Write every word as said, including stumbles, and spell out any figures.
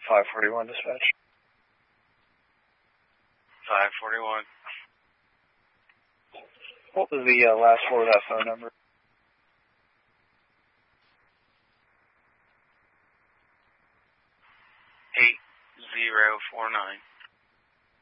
five forty-one dispatch. five forty-one. What was the uh, last four of that phone number? eight zero four nine.